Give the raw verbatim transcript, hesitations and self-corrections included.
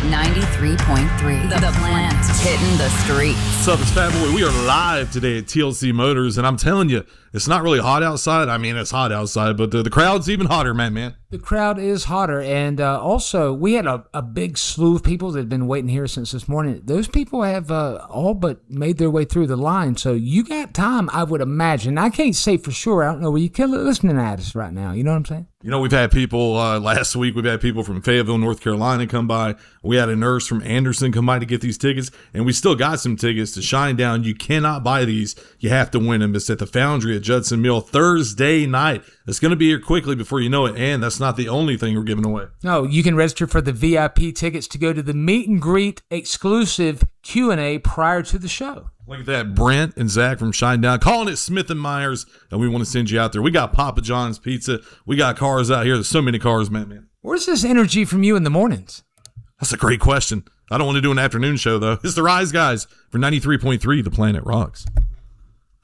ninety-three point three. The, the Plant. Hitting the streets. What's up, it's Fat Boy. We are live today at T L C Motors, and I'm telling you, it's not really hot outside. I mean, it's hot outside, but the, the crowd's even hotter, man, man. The crowd is hotter, and uh, also, we had a, a big slew of people that have been waiting here since this morning. Those people have uh, all but made their way through the line, so you got time, I would imagine. I can't say for sure. I don't know where you're listening at us right now. You know what I'm saying? You know, we've had people, uh, last week, we've had people from Fayetteville, North Carolina come by. We had a nurse from Anderson come by to get these tickets, and we still got some tickets to Shinedown. You cannot buy these. You have to win them. It's at the Foundry at Judson Mill Thursday night. It's going to be here quickly before you know it, and that's not the only thing we're giving away. No, you can register for the V I P tickets to go to the meet and greet exclusive Q and A prior to the show. Look at that, Brent and Zach from Shinedown calling it Smith and Myers, and we want to send you out there. We got Papa John's Pizza. We got cars out here. There's so many cars, man, man. Where's this energy from you in the mornings? That's a great question. I don't want to do an afternoon show, though. It's the Rise Guys for ninety-three point three, The Planet Rocks.